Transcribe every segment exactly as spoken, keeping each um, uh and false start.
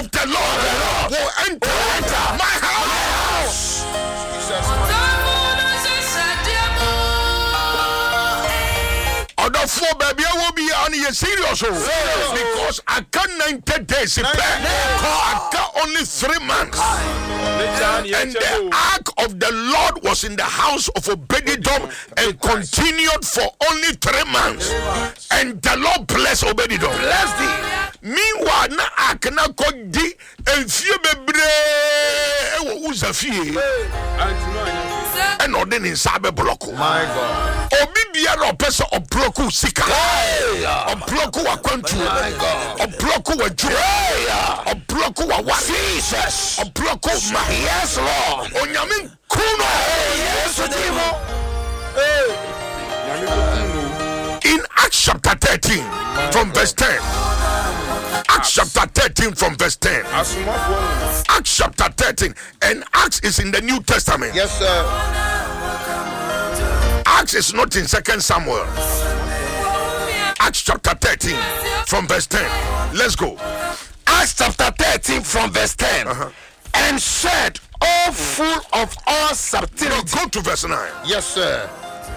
of the Lord will enter my house. Other four baby will be on your serious because I can't ninety days. I got only three months. And the ark of the Lord was in the house of Obed-Edom and continued for only three months. And the Lord blessed Obed-Edom. Bless thee. Meanwhile, na ark na kodi and few bebre ewo uzafie. And ordin in sabe block. My God. Obi biara opesa o block sika. O block wa kwantu. O block wa jura. O block wa wa. Jesus. O block ma. Yes, Lord. Onyame kuno. Yes, Dimo. In Acts chapter thirteen, from verse ten. Acts chapter thirteen, from verse ten. Acts chapter thirteen, and Acts is in the New Testament. Yes, sir. Acts is not in Second Samuel. Acts chapter thirteen, from verse ten. Let's go. Acts chapter thirteen, from verse ten. Uh-huh. And said, "Oh, full of all subtlety." No, go to verse nine. Yes, sir.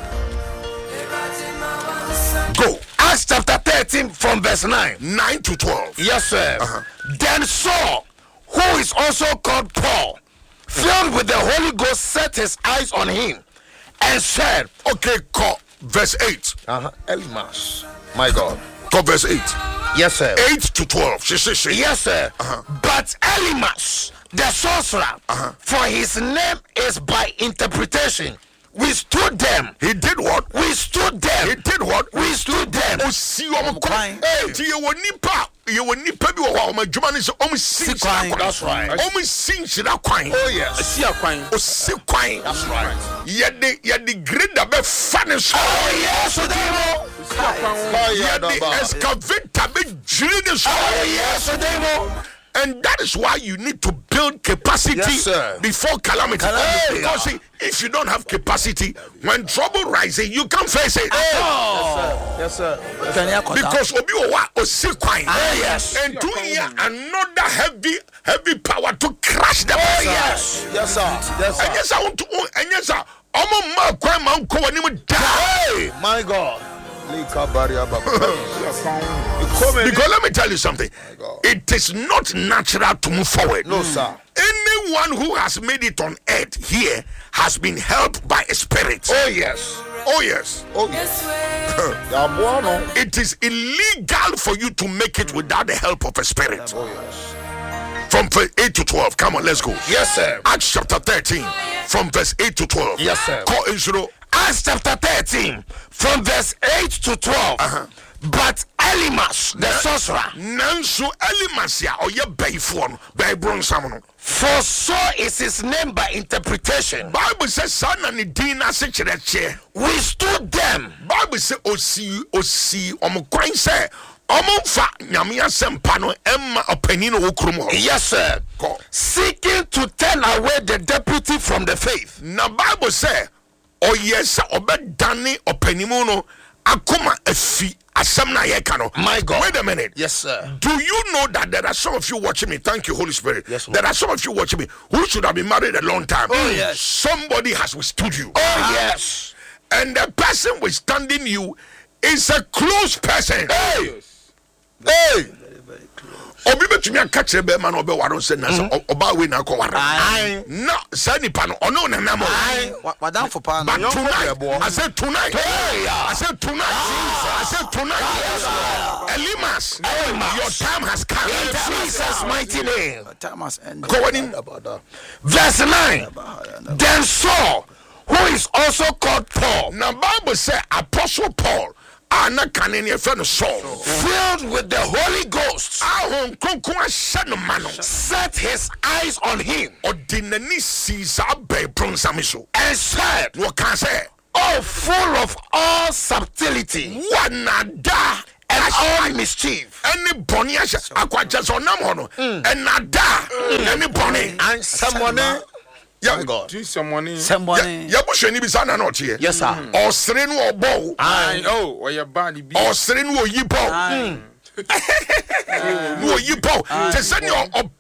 Go. Acts chapter thirteen, from verse nine. nine to twelve. Yes, sir. Uh-huh. Then Saul, who is also called Paul, filled with the Holy Ghost, set his eyes on him and said, Okay, call verse eight. Uh-huh. Elimas. My God. Go verse eight. Yes, sir. eight to twelve. She, she, she. yes, sir. Uh-huh. But Elimas, the sorcerer, Uh-huh. for his name is by interpretation, withstood them. He did what? We stood them. He did what? We stood them. O si omo kwan. Eh, ti ye woni pa, ye woni pa bi wo ho omo adwuma ne se omo si kwan. That's right. Omo si nchira kwan. Oh, yes. See a coin. O si kwan. That's right. Ye de ye de grade be fa ne so. Oh, yes, Demo. Oh, Ye yeah, de Daba. excavator be jiri ne so. Oh, yes, Demo. And that is why you need to build capacity Yes, sir. before calamity. Calamity. Because see, if you don't have capacity, when trouble rises, you can't face it. Yes, sir. Because obi owa osikwan. yes. And to hear another heavy, heavy power to crash them. Oh, yes. Yes, sir. Yes, And sir. yes, I want to. And yes, sir. Omo ma kwan ma nko wani mu die. My God. Because let me tell you something. God. It is not natural to move forward. No, sir. Anyone who has made it on earth here has been helped by a spirit. Oh, yes. Oh, yes. Oh, yes. Yeah, boy, no. It is illegal for you to make it without the help of a spirit. Oh, yes. From verse eight to twelve. Come on, let's go. Yes, sir. Acts chapter thirteen, from verse eight to twelve. Yes, sir. Call Israel. Acts chapter thirteen, from verse eight to twelve. Uh-huh. But Elimas, the sorcerer, Nansu Elimasia or ye bayfon by bronsamono. for so is his name by interpretation, Bible says son and Dina sechereche. withstood them. Bible says osi osi omokwan say omonfa nyamia sempa no emma opani no wokrum. Yes, sir. Go. Seeking to turn away the deputy from the faith. Na Bible say o yes obedane opanimu no akoma afi asem na ye ka no. My God. Wait a minute. Yes, sir. Do you know that there are some of you watching me? Thank you, Holy Spirit. Yes, Lord. There are some of you watching me who should have been married a long time. Oh, yes. Somebody has withstood you. Oh, yes. And the person withstanding you is a close person. Hey. Hey. Obi betumi aka kire be ma na obe waro se na so oba we na ko waro. Aye. No, say nipa no ono na nam. Madam for pan. But Young tonight, boy. I said tonight. I said tonight. I said tonight. Elimas, your time has come. In Jesus' mighty name. Time has ended. Go in. Verse nine. Then Saul, who is also called Paul, Now Bible say Apostle Paul ana kanene friend Saul filled with the Holy Ghost, ahon konkon ahye no ma no set his eyes on him ordinary sees abay bronsam so and said, what can say "Oh, full of all subtlety wanada and all mischief, any boni ahye akwaje so nam ho no enada any boni And someone. yeah God. Do someone. Somebody. ya bushani bi sana not here yes, sir, osere no obo I oh, or your body be. osere no oyibo Aye. no oyibo te se ne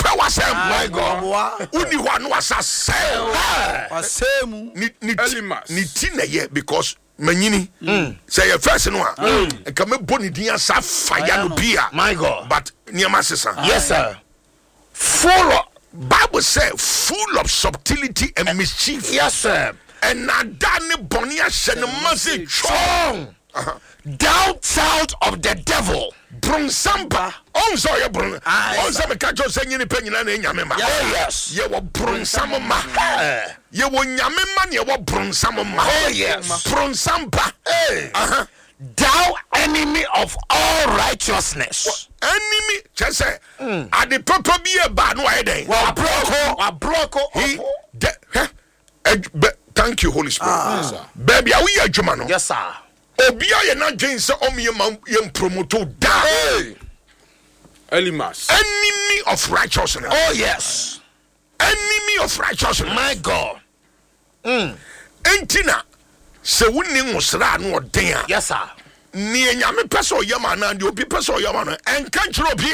ɔpɛ wasɛm My God. woni hɔ a no wasa sɛm Wasemu. ne ne ti Elimas. ne ti na yɛ because manyini sɛ yɛ first no a nka mɛbɔ ne din asa fa ya no bi a My God. but nneɛma sesa Yes, sir. Full of, Bible say full of subtlety and mischief yes, sir. and nada ne bɔne ahyɛ ne ma sɛ twɔn Thou child of the devil. bronsamba ɔn sɛ ɔyɛ bron ɔn sɛ meka kyɛw sɛ nyine pɛ nyina na ɛnyame ma Oh, yes. yɛwɔ bronsam ma yɛwɔ nyame ma ne yɛwɔ bronsam ma Oh, yes. bronsamba Aha. Thou enemy of all righteousness. enemy kyɛ sɛ ade papa bi yɛ baa no wayɛ dɛn Wabroko, wabroko. He de, hɛ, Ed- be- thank you Holy Spirit baabi a woyɛ adwuma no Yes, sir. obi a yɛ n'adwen sɛ ɔmo yɛ ma yɛ mpromoto da Elimas. enemy of righteousness Oh, yes. enemy of righteousness My God. enti na sɛ wonni nwosra no ɔden a Yes, sir. nea nyame pɛ sɛ ɔyɛ ma anaa deɛ obi pɛ sɛ ɔyɛ ma no ɛnka nkyerɛ obi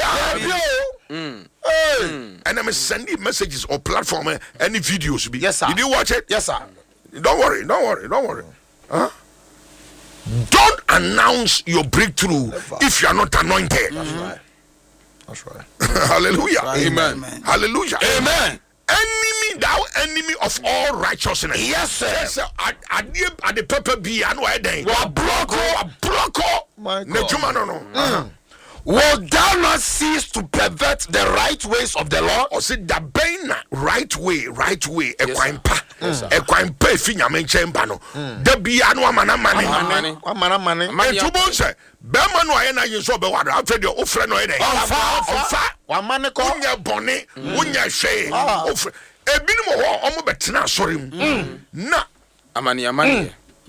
a and I'm sending messages or platform eh, any videos be. Yes, sir. Did you watch it? Yes, sir. Don't worry, don't worry, don't worry. Huh? Don't announce your breakthrough if you are not anointed. That's right. That's right. Hallelujah. Amen. Hallelujah. Amen. Enemy, thou enemy of all righteousness. Yes, sir. Yes, sir. At the pepper be and why then? Wabroko. Wabroko. My God. Nejuma no no. Uh-huh. Will thou not cease to pervert the right ways of the Lord? Or say the bane right way, right way, a Yes, quine sir. pa, Yes, sir. a quine pa, finya menchen bano. The be anu amana money. Money. One man, money. And two bones say, Bema no ayena yin so be water after the offer no ene. Ọfa, Ọfa. One man call. Unya bone, unya she. Offer. Ebinim ho omo betena asori mu. Na Amani amani.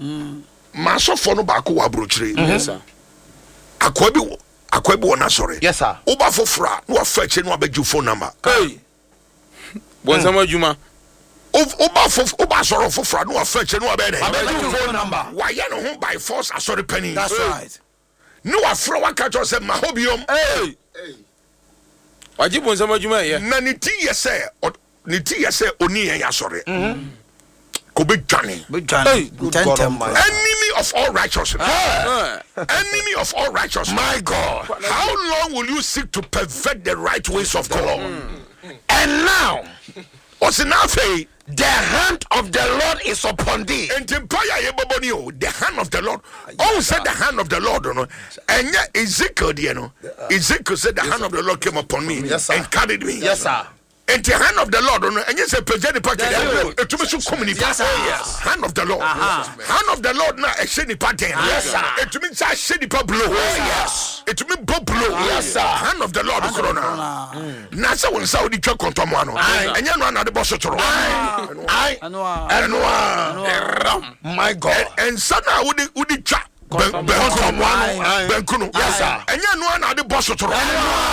masofo no ba ko wa brochire. Yes, sir. Akwa bi wo. Akwa bi wo na asori. Yes, sir. Oba fofra, no afa che no abeju phone number. Hey. Bonsama Juma. Oba fof oba asoro fofra no afa che no abede. Abeju phone number. Why you no ho by force asori penny. That's right. No afro waka to say mahobium. Hey. Waji bonsama Juma ye. Na ni ti yese ni ti yese oni yen asori. Ko be dwane. Big John. Hey, good God Almighty. Enemy of all righteousness. Eh. Enemy of all righteousness. My God. How long will you seek to pervert the right ways of the Lord? And now Osinafe, the hand of the Lord is upon thee. and the hand of the Lord. Oh, said the hand of the Lord, no. And yet Ezekiel, you know, Ezekiel said the hand of the Lord came upon me Yes, sir. and carried me. Yes, sir. And the hand of the Lord, no, and you say, present the package. Yes, To me, so community. Yes, sir. Yes. Hand of the Lord. Hand of the Lord, now, a shady pattern. Yes, sir. It to me, say, shady blow. Yes. It to me, blow. Yes, sir. Hand of the Lord, Corona. Nasa will Saudi Chok Contomano. And you know, another boss of Toronto. I I know. uh, and one. My God. And sana would it would it chat. Benkuno. Yes, sir. And you know another boss of Toronto.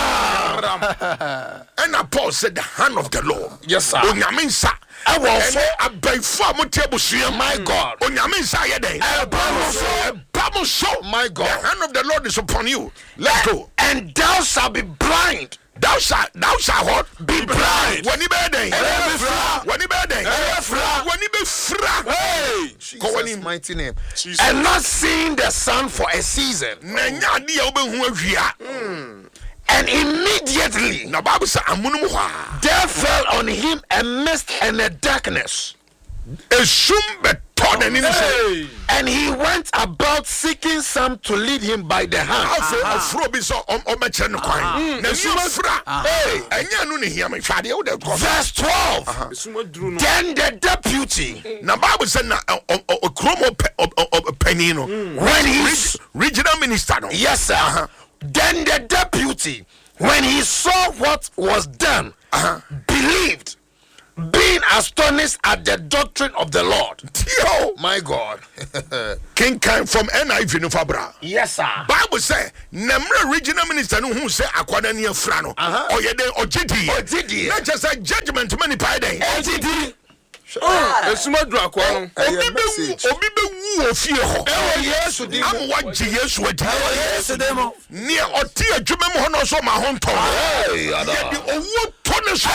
And Paul said, the hand of the Lord. Yes, sir. Onyaminsa. I will And say, I beg for my table, my God. Onyaminsa, yede. Bible so. My God. The hand of the Lord is upon you. Let's go. And thou shalt be blind. Thou shalt, thou shalt what? Be blind. When you be there. fra. When you be there. fra. When you be fra. Hey. Jesus' mighty name. And not seeing the sun for a season. Nanya di ya ube huwe via. And immediately Na Bible say amunum hwa. there fell on him a mist and a darkness. Esum beto na ni say. And he went about seeking some to lead him by the hand. Afro afro bi so o o meche no kwan. Na sum fra. Hey, enya no ne hia me hwade wo de ko. Verse twelve. Suma duru no. Then the deputy, Na Bible say na o kromo penny no. when he s- Regional minister no. yes sir, then the deputy, when he saw what was done, believed, being astonished at the doctrine of the Lord. Yo, My God. King Kine from N I V no fabra. Yes sir. Bible say namre regional minister no hu say akwada ne afra no. Oyede ogidi. Ogidi. Na just a judgment many pay den. Ogidi. Esuma duru akwa no. Obi Hey, be message. obi be wu ofie ho. Ewo Yesu di Am wa gye Yesu adi. Yesterday, mo. Ne oti adwuma mu ho no so ma ho nton. Hey, Ye di owu to ne so.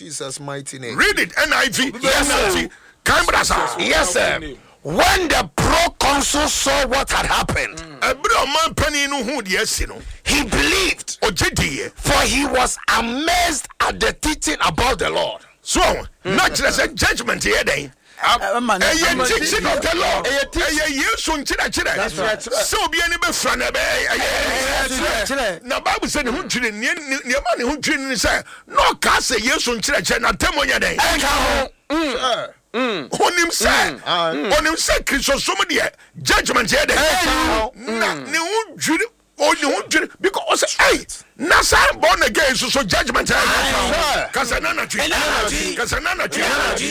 Jesus' mighty name. Read it, N I V. Yes, sir. Kambrasa. Yes, sir. When the proconsul saw what had happened, he believed, for he was amazed at the teaching about the Lord. So, not just a judgment here, then. A teaching of the Lord. A year soon, so be any befriend. Now, Bible said, who didn't your money who didn't say, no, cast a year soon, church and a temonia day. On him say, on him say, Christian, somebody judgment here. Na new jury or new jury because hey, Nasa born again, so judgment. Casanana, Casanana,